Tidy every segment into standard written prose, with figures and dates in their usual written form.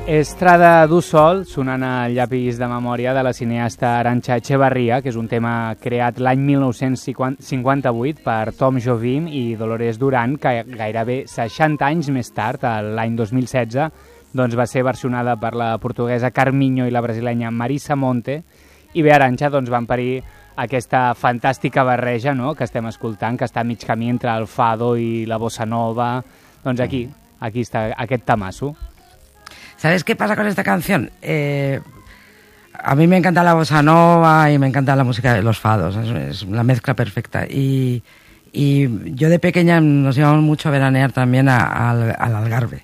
Estrada du Sol, sonant el llapis de memòria de la cineasta Arantxa Echevarría, que és un tema creat l'any 1958 per Tom Jobim i Dolores Duran, que gairebé 60 anys més tard, l'any 2016, doncs va ser versionada per la portuguesa Carminho i la brasilenya Marisa Monte, i bé, Arantxa, doncs van parir aquesta fantàstica barreja, no?, que estem escoltant, que està a mig camí entre el fado i la bossa nova. Doncs aquí està aquest tamasso. ¿Sabes qué pasa con esta canción? A mí me encanta la bossa nova y me encanta la música de los fados, es la mezcla perfecta. Y yo de pequeña nos íbamos mucho a veranear también al Algarve.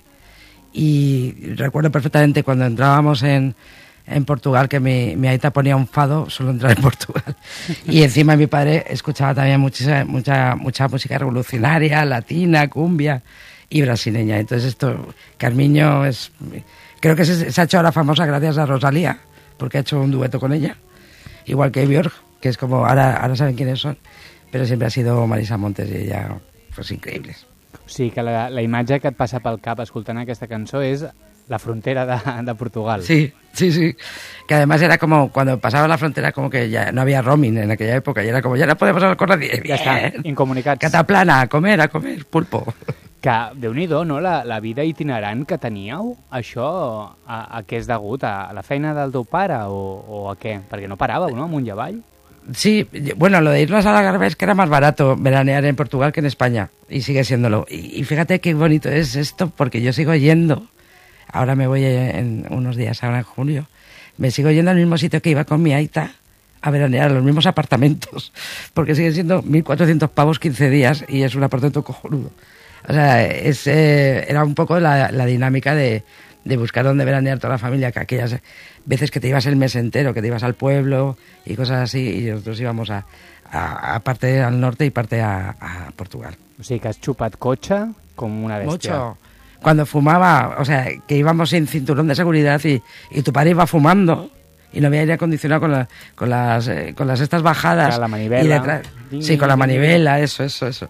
Y recuerdo perfectamente cuando entrábamos en Portugal que mi aita ponía un fado, solo entrar en Portugal. Y encima mi padre escuchaba también mucha música revolucionaria, latina, cumbia y brasileña. Entonces Carminho creo que se ha hecho ahora famosa gracias a Rosalía, porque ha hecho un dueto con ella, igual que Björk, que es como, ahora saben quiénes son, pero siempre ha sido Marisa Montes y ella, pues increïbles. Sí, que la imatge que et passa pel cap escoltant aquesta cançó és la frontera de Portugal. Sí. Que además era como, cuando pasaba la frontera, como que ya no había roaming en aquella época, y era como, ya no podemos hablar con nadie. Ja està, incomunicats. Cataplana, a comer, pulpo. Que, Déu-n'hi-do, no?, la vida itinerant que teníeu, això a què és degut? A la feina del teu pare o a què? Perquè no paràveu, no?, amunt i avall. Sí, bueno, lo de irnos a Algarve es que era más barato veranear en Portugal que en España, y sigue siéndolo. Y fíjate qué bonito es esto, porque yo sigo yendo, ahora me voy en unos días, ahora en julio, me sigo yendo al mismo sitio que iba con mi aita a veranear, a los mismos apartamentos, porque siguen siendo 1.400 pavos 15 días y es un apartamento cojonudo. O sea, era un poco la dinámica de buscar dónde veranear toda la familia, que aquellas veces que te ibas el mes entero, que te ibas al pueblo y cosas así, y nosotros íbamos a parte al norte y parte a Portugal. O sigui que has xupat cotxe com una bèstia. Mucho. Cuando fumaba, o sea, que íbamos sin cinturón de seguridad y tu padre iba fumando y no había aire acondicionado con las estas bajadas. Con la manivela. Y detrás, sí, con la manivela, eso.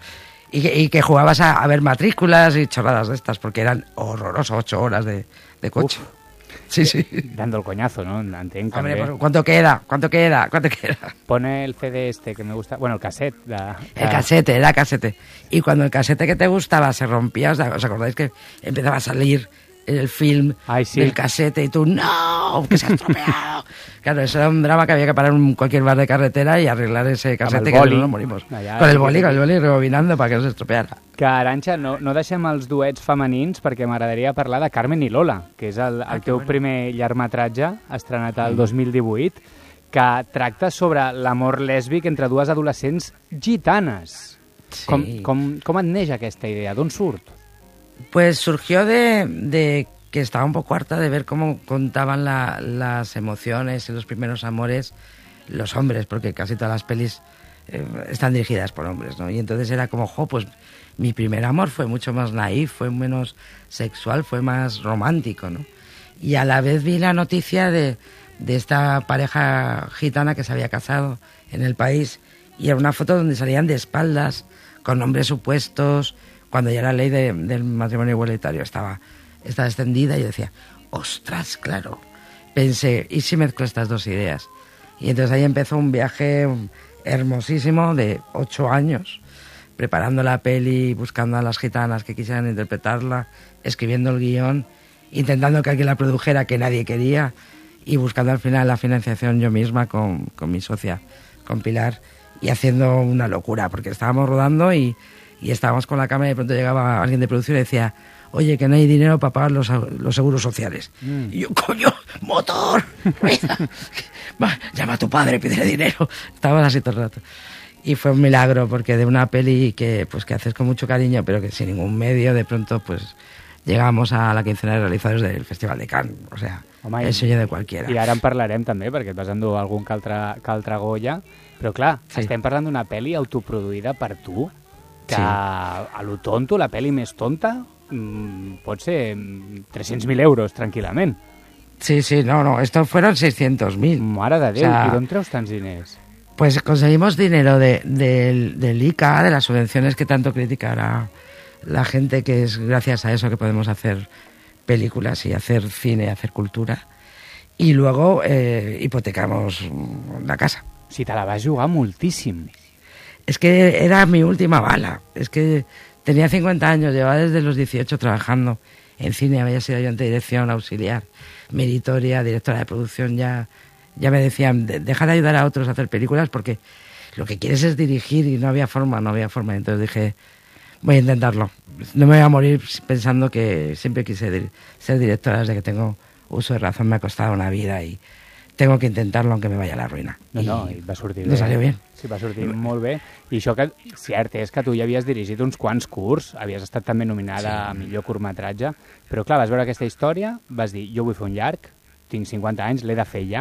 Y que jugabas a ver matrículas y chorradas de estas, porque eran horrorosos 8 horas de coche. Uf. Sí. Dando el coñazo, ¿no? Entenc, Hombre, també. pues, ¿cuánto queda? Pone el CD que me gusta... Bueno, el cassette. Era casete. Y cuando el casete que te gustaba se rompía, ¿os acordáis que empezaba a salir el film del casete y tú, ¡no! ¡Que se ha estropeado! Claro, eso era un drama que había que parar en cualquier bar de carretera y arreglar ese casete, que no nos morimos. Allà, con el boli rebobinando para que no se estropeara. Que, Arantxa, no deixem els duets femenins perquè m'agradaria parlar de Carmen i Lola, que és el teu primer llargmetratge, estrenat el 2018, que tracta sobre l'amor lèsbic entre dues adolescents gitanes. Sí. Com et neix aquesta idea? D'on surt? Pues surgió de que estaba un poco harta de ver cómo contaban las emociones y los primeros amores los hombres, porque casi todas las pelis están dirigidas por hombres, ¿no? Y entonces era como, pues mi primer amor fue mucho más naif, fue menos sexual, fue más romántico, ¿no? Y a la vez vi la noticia de esta pareja gitana que se había casado en el país, y era una foto donde salían de espaldas, con nombres supuestos, cuando ya la ley del matrimonio igualitario estaba extendida, y yo decía, ostras, claro. Pensé, ¿y si mezclo estas dos ideas? Y entonces ahí empezó un viaje hermosísimo de 8 años, preparando la peli, buscando a las gitanas que quisieran interpretarla, escribiendo el guión, intentando que alguien la produjera, que nadie quería, y buscando al final la financiación yo misma con mi socia, con Pilar, y haciendo una locura, porque estábamos rodando y estábamos con la cámara y de pronto llegaba alguien de producción y decía, oye, que no hay dinero para pagar los seguros sociales. Y yo, coño, motor, rueda. Va, llama a tu padre, pídele dinero. Estábamos así todo el rato. Y fue un milagro, porque de una peli que haces con mucho cariño, pero que sin ningún medio, de pronto pues llegamos a la quincena de realizadores del Festival de Cannes. O sea, el sueño de cualquiera. I ara en parlarem també, perquè et vas endur algun que altre Goya. Però clar, estem parlant d'una pel·li autoproduïda per tu, que a lo tonto, la pel·li més tonta, pot ser 300.000 euros, tranquil·lament. Sí, no, esto fueron 600.000. Mare de Déu, i d'on treus tants diners? Pues conseguimos dinero del ICA, de las subvenciones que tanto criticará la gente, que es gracias a eso que podemos hacer películas y hacer cine, hacer cultura. Y luego hipotecamos la casa. Si te la vas jugar moltíssim. Es que era mi última bala. Es que tenía 50 años, llevaba desde los 18 trabajando en cine, había sido ayudante de dirección, auxiliar, meritoria, directora de producción. Ya me decían, deja de ayudar a otros a hacer películas porque lo que quieres es dirigir, y no había forma. Entonces dije, voy a intentarlo. No me voy a morir pensando que siempre quise ser directora desde que tengo uso de razón. Me ha costado una vida y tengo que intentarlo aunque me vaya a la ruïna. I va sortir bé. No salió bien. Sí, va sortir molt bé. I això que, cert, és que tu ja havies dirigit uns quants curts, havies estat també nominada a millor curtmetratge, però clar, vas veure aquesta història, vas dir, jo vull fer un llarg, tinc 50 anys, l'he de fer ja,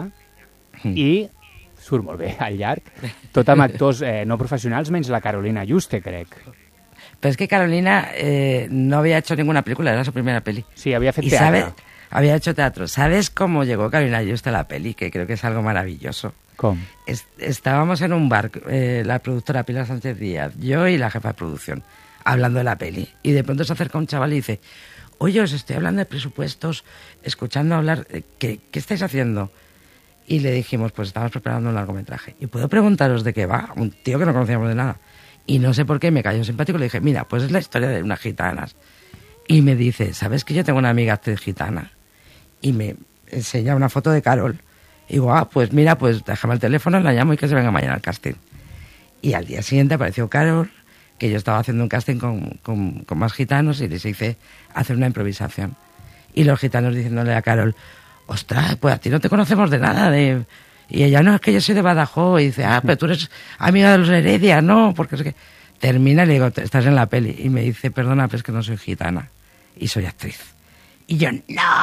i surt molt bé el llarg, tot amb actors no professionals, menys la Carolina Juste, crec. Pero es que Carolina no había hecho ninguna película, era su primera peli. Sí, había fet teatre. Había hecho teatro. ¿Sabes cómo llegó Carolina Juste a la peli? Que creo que es algo maravilloso. ¿Cómo? Estábamos en un bar, la productora Pilar Sánchez Díaz, yo y la jefa de producción, hablando de la peli. Y de pronto se acerca un chaval y dice, oye, os estoy hablando de presupuestos, escuchando hablar, ¿qué estáis haciendo? Y le dijimos, pues estamos preparando un largometraje. ¿Y puedo preguntaros de qué va? Un tío que no conocíamos de nada. Y no sé por qué me cayó simpático. Le dije, mira, pues es la historia de unas gitanas. Y me dice, ¿sabes que yo tengo una amiga actriz gitana? Y me enseña una foto de Carol. Y digo, pues mira, pues déjame el teléfono, la llamo y que se venga mañana al casting. Y al día siguiente apareció Carol, que yo estaba haciendo un casting con más gitanos y les hice hacer una improvisación. Y los gitanos diciéndole a Carol, ostras, pues a ti no te conocemos de nada. Y ella, no, es que yo soy de Badajoz. Y dice, pero tú eres amiga de los Heredia, ¿no? Porque es que... Termina y le digo, estás en la peli. Y me dice, perdona, pero es que no soy gitana. Y soy actriz. Y yo,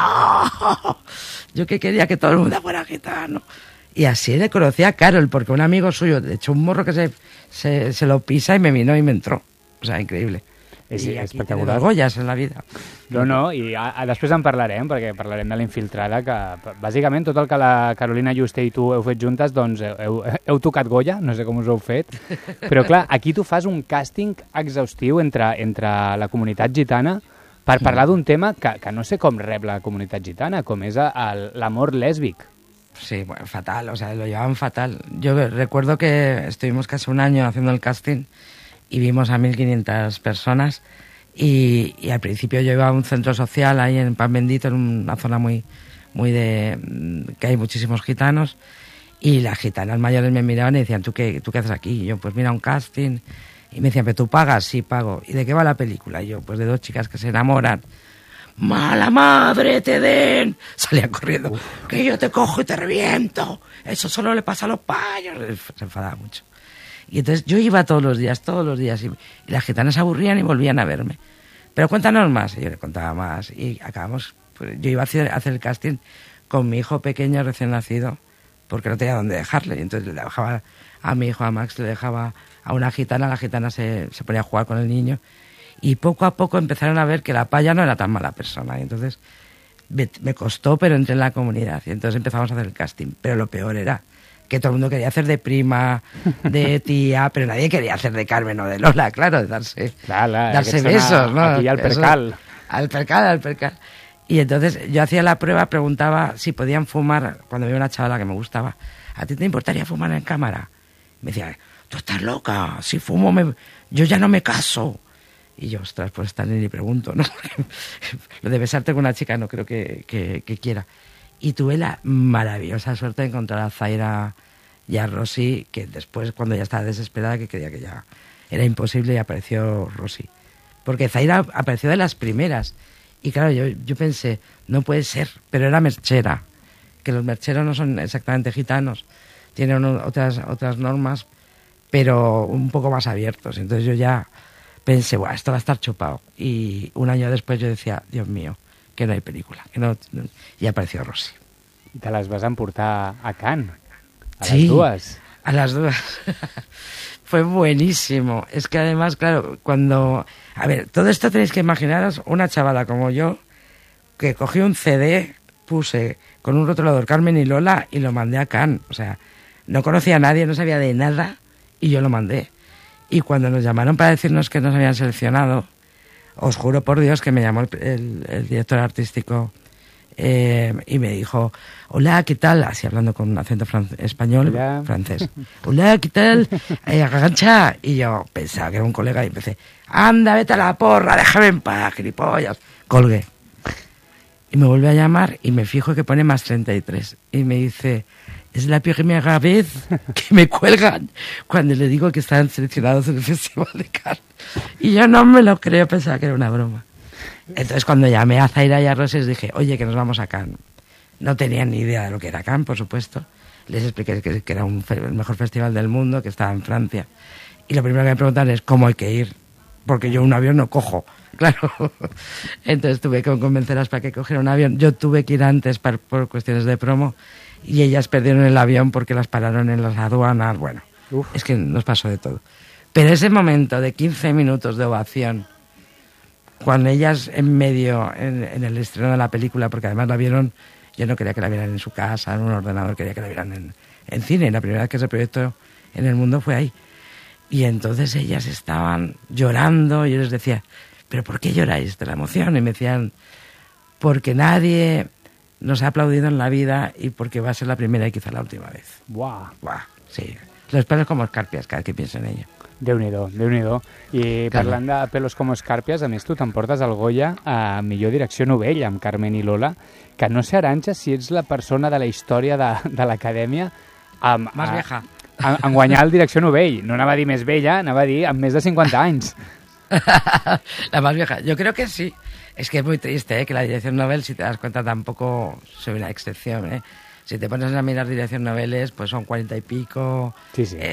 no. Yo que quería que todo el mundo fuera gitano. Y así le conocí a Carol, porque un amigo suyo le echó un morro que se lo pisa y me vino y me entró. O sea, increïble. És espectacular. Goyes en la vida. No, i després en parlarem, perquè parlarem de la Infiltrada, que bàsicament tot el que la Carolina Juste i tu heu fet juntes, doncs heu tocat Goya, no sé com us ho heu fet, però clar, aquí tu fas un càsting exhaustiu entre la comunitat gitana per parlar d'un tema que no sé com rep la comunitat gitana, com és l'amor lèsbic. Sí, bueno, fatal, o sea, lo llevaban fatal. Yo recuerdo que estuvimos casi un año haciendo el casting y vimos a 1.500 personas y al principio yo iba a un centro social ahí en Pan Bendito, en una zona muy de... que hay muchísimos gitanos, y las gitanas mayores me miraban y decían, ¿tú qué haces aquí? Y yo, pues mira, un casting. Y me decían, ¿pero tú pagas? Sí, pago. ¿Y de qué va la película? Y yo, pues de dos chicas que se enamoran. ¡Mala madre te den! Salía corriendo. Que yo te cojo y te reviento. Eso solo le pasa a los payos. Se enfadaba mucho. Y entonces yo iba todos los días, y las gitanas se aburrían y volvían a verme. Pero cuéntanos más. Y yo le contaba más. Y acabamos, pues, yo iba a hacer el casting con mi hijo pequeño recién nacido, porque no tenía dónde dejarle. Y entonces le dejaba a mi hijo, a Max, le dejaba a una gitana, la gitana se ponía a jugar con el niño. Y poco a poco empezaron a ver que la paya no era tan mala persona. Y entonces me costó, pero entré en la comunidad. Y entonces empezamos a hacer el casting. Pero lo peor era que todo el mundo quería hacer de prima, de tía, pero nadie quería hacer de Carmen o de Lola, claro, de darse besos, ¿no? Aquí al percal. Eso, al percal. Y entonces yo hacía la prueba, preguntaba si podían fumar, cuando veía una chavala que me gustaba, ¿a ti te importaría fumar en cámara? Me decía, tú estás loca, si fumo yo ya no me caso. Y yo, ostras, pues esta ni pregunto, ¿no? Lo de besarte con una chica no creo que quiera. Y tuve la maravillosa suerte de encontrar a Zaira y a Rosy, que después, cuando ya estaba desesperada, que creía que ya era imposible, y apareció Rosy. Porque Zaira apareció de las primeras. Y claro, yo pensé, no puede ser, pero era merchera. Que los mercheros no son exactamente gitanos, tienen otras normas, pero un poco más abiertos. Entonces yo ya pensé, bueno, esto va a estar chupado. Y un año después yo decía, Dios mío, que no hay película. Y apareció Rosy. Te las vas a emportar a Cannes, a sí, las dues. A las dues. Fue buenísimo. Es que además, claro, a ver, todo esto tenéis que imaginaros una chavala como yo, que cogí un CD, puse con un rotulador Carmen y Lola y lo mandé a Cannes. O sea, no conocía a nadie, no sabía de nada y yo lo mandé. Y cuando nos llamaron para decirnos que nos habían seleccionado, os juro por Dios que me llamó el director artístico y me dijo, hola, ¿qué tal? Así hablando con un acento francés. Hola, ¿qué tal? Arantxa. Y yo pensaba que era un colega y empecé, anda, vete a la porra, déjame en paz, gilipollas. Colgué. Y me vuelve a llamar y me fijo que pone más 33. Y me dice, es la primera vez que me cuelgan cuando le digo que están seleccionados en el Festival de Cannes. Y yo no me lo creo, pensaba que era una broma. Entonces cuando llamé a Zaira y a Roses dije, oye, que nos vamos a Cannes. No tenían ni idea de lo que era Cannes, por supuesto. Les expliqué que era el mejor festival del mundo, que estaba en Francia. Y lo primero que me preguntan es cómo hay que ir, porque yo un avión no cojo. Claro. Entonces tuve que convencerlas para que cogiera un avión. Yo tuve que ir antes por cuestiones de promo y ellas perdieron el avión porque las pararon en las aduanas. Bueno, es que nos pasó de todo. Pero ese momento de 15 minutos de ovación, cuando ellas en medio, en el estreno de la película, porque además la vieron, yo no quería que la vieran en su casa, en un ordenador, quería que la vieran en cine. La primera vez que ese proyecto en el mundo fue ahí. Y entonces ellas estaban llorando y yo les decía, ¿pero por qué lloráis de la emoción? Y me decían, porque nadie nos ha aplaudido en la vida y porque va a ser la primera y quizá la última vez. Buah. Sí. Los pelos como escarpias cada que pienso en ello. Déu-n'hi-do, Déu-n'hi-do. I parlant de pelos com escàrpies, a més tu t'emportes el Goya a millor direcció novell amb Carmen i Lola, que no sé, Arantxa, si ets la persona de la història de l'acadèmia Más vieja. En guanyar el direcció novell. No anava a dir més vella, anava a dir amb més de 50 anys. La más vieja. Yo creo que sí. Es que es muy triste, que la dirección Nobel, si te das cuenta, tampoco soy una excepción, Si te pones a mirar dirección noveles, pues son 40 y pico. Sí, sí.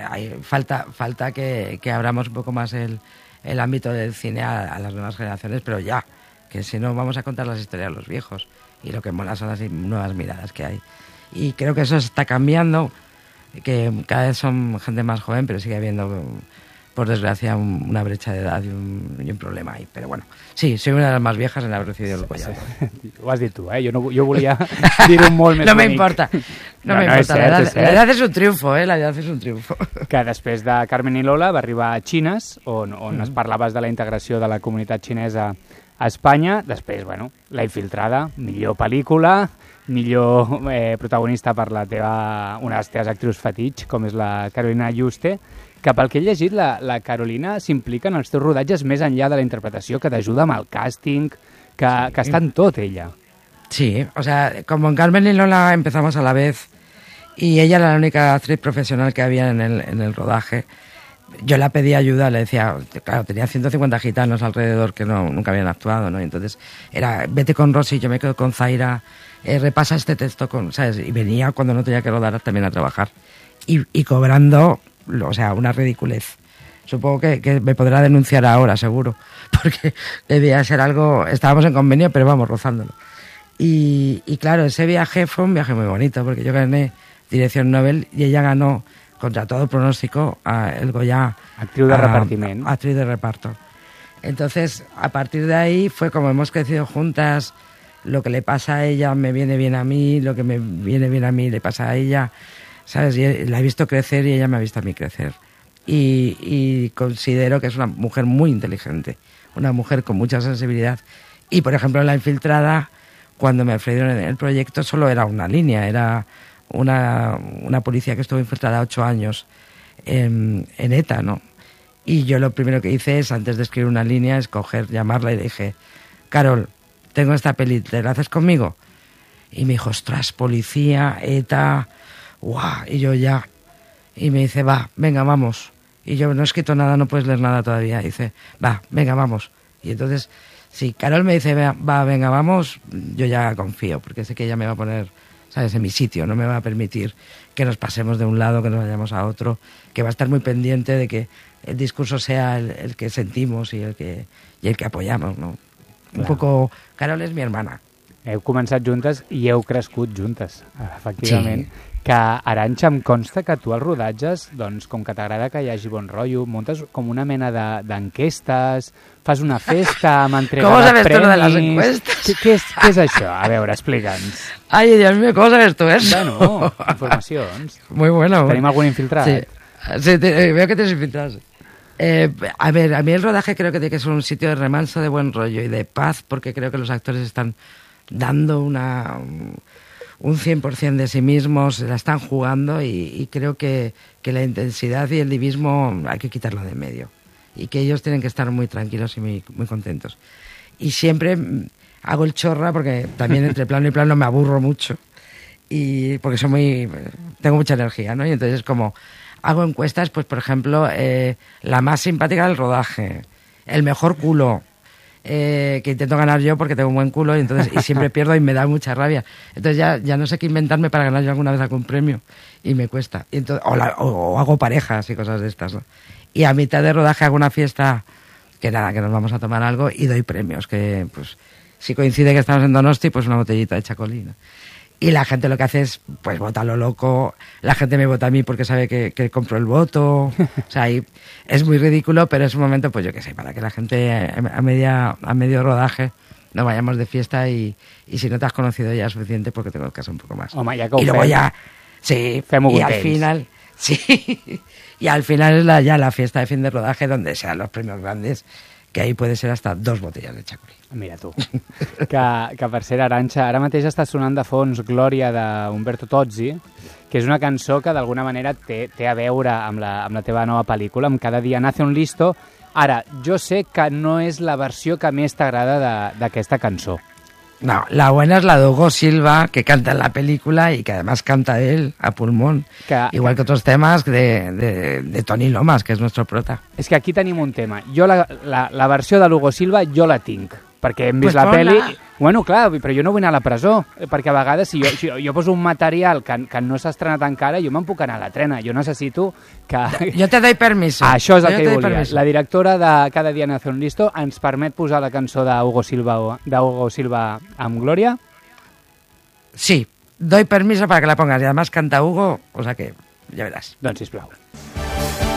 Falta que abramos un poco más el ámbito del cine a las nuevas generaciones, pero ya, que si no vamos a contar las historias de los viejos. Y lo que mola son las nuevas miradas que hay. Y creo que eso está cambiando, que cada vez son gente más joven, pero sigue habiendo, por desgracia, una brecha de edad y un problema ahí. Pero bueno, sí, soy una de las más viejas en haber recibido el Goya. Sí. Ho has dit tu, Jo volia dir-ho molt més no me bonic. importa. No me importa. La edad es un triunfo, La edad es un triunfo. Que després de Carmen i Lola va arribar a Xines, on es parlaves de la integració de la comunitat xinesa a Espanya. Després, bueno, La infiltrada, millor pel·lícula, millor protagonista per una de les teves actrius fetitx, com és la Carolina Juste, que pel que he llegit, la Carolina s'implica en els teus rodatges més enllà de la interpretació, que t'ajuda amb el càsting, que està en tot, ella. Sí, o sea, como en Carmen y Lola empezamos a la vez y ella era la única actriz profesional que había en el rodaje, yo la pedí ayuda, le decía, claro, tenía 150 gitanos alrededor que nunca habían actuado, ¿no? Entonces era, vete con Rosy, yo me quedo con Zaira, repasa este texto, ¿sabes? Y venía cuando no tenía que rodar también a trabajar. Y cobrando, o sea, una ridiculez. Supongo que me podrá denunciar ahora, seguro, porque debía ser algo, estábamos en convenio, pero vamos, rozándolo. Y claro, ese viaje fue un viaje muy bonito, porque yo gané dirección Nobel y ella ganó, contra todo pronóstico, el Goya. Actriu de repartiment. Actriz de reparto. Entonces, a partir de ahí fue como hemos crecido juntas, lo que le pasa a ella me viene bien a mí, lo que me viene bien a mí le pasa a ella, ¿sabes? Y la he visto crecer y ella me ha visto a mí crecer. Y considero que es una mujer muy inteligente, una mujer con mucha sensibilidad. Y, por ejemplo, en La infiltrada, cuando me ofrecieron el proyecto, solo era una línea, era una policía que estuvo infiltrada 8 años en ETA, ¿no? Y yo lo primero que hice es, antes de escribir una línea, es llamarla y le dije, Carol, tengo esta peli, ¿te la haces conmigo? Y me dijo, ostras, policía, ETA, ¡guau! Y yo ya. Y me dice, va, venga, vamos. Y yo, no he escrito nada, no puedes leer nada todavía. Y dice, va, venga, vamos. Y entonces, si Carol me dice, va, venga, vamos, yo ya confío, porque sé que ella me va a poner, ¿sabes?, en mi sitio, no me va a permitir que nos pasemos de un lado, que nos vayamos a otro, que va a estar muy pendiente de que el discurso sea el que sentimos y el que apoyamos, ¿no? Un poco, Carol és mi hermana. Heu començat juntes i heu crescut juntes, efectivament. Sí. Que, Arantxa, em consta que tu als rodatges, doncs, com que t'agrada que hi hagi bon rotllo, muntes com una mena d'enquestes, fas una festa amb entrega de premis... ¿Cómo sabes tú lo de las encuestas? Què és això? A veure, explica'ns. Ay, Dios mío, ¿cómo sabes tú eso? Bueno, informacions. Muy bueno. Tenim algun infiltrat? Sí, veo que tienes infiltrados. A ver, a mí el rodaje creo que tiene que ser un sitio de remanso, de buen rollo y de paz, porque creo que los actores están dando un 100% de sí mismos, se la están jugando y creo que la intensidad y el divismo hay que quitarlo de en medio. Y que ellos tienen que estar muy tranquilos y muy, muy contentos. Y siempre hago el chorra porque también entre plano y plano me aburro mucho. Y porque tengo mucha energía, ¿no? Y entonces como hago encuestas, pues por ejemplo, la más simpática del rodaje, el mejor culo, que intento ganar yo porque tengo un buen culo y siempre pierdo y me da mucha rabia. Entonces ya no sé qué inventarme para ganar yo alguna vez algún premio y me cuesta. Y entonces, o hago parejas y cosas de estas, ¿no? Y a mitad de rodaje hago una fiesta que nada, que nos vamos a tomar algo y doy premios, que pues si coincide que estamos en Donosti, pues una botellita de chacolí, ¿no? Y la gente lo que hace es, pues, vota lo loco. La gente me vota a mí porque sabe que compro el voto. O sea, es muy ridículo, pero es un momento, pues yo qué sé, para que la gente a medio rodaje no vayamos de fiesta y si no te has conocido ya es suficiente porque te conozcas un poco más. Home, ja que ho y luego fem. ya, sí, Fem-ho y al contents. final, sí, y al final es la fiesta de fin de rodaje donde sean los premios grandes, que ahí puede ser hasta 2 botellas de chacolí. Mira tu. Que per cert, Arantxa, ara mateix està sonant de fons Glòria d'Umberto Tozzi, que és una cançó que d'alguna manera té a veure amb la teva nova pel·lícula, amb Cada dia nace un listo. Ara, jo sé que no és la versió que més t'agrada d'aquesta cançó. No, la buena es la de Hugo Silva, que canta en la película y que además canta él a pulmón. Igual que otros temas de Toni Lomas, que és nuestro prota. És que aquí tenim un tema. Jo la versió de l'Hugo Silva jo la tinc, perquè hem vist Pues la ponla. pel·li... Bueno, clar, però jo no vull anar a la presó, perquè a vegades si jo poso un material que no s'ha estrenat encara, jo me'n puc anar a la trena. Jo necessito que... Yo te doy permiso. Això és el Yo que te doy volia. permiso. La directora de Cada dia nace un listo ens permet posar la cançó d'Hugo Silva amb Glòria. Sí, doy permiso para que la pongas. Y además canta Hugo, o sea que ya verás. Doncs sisplau.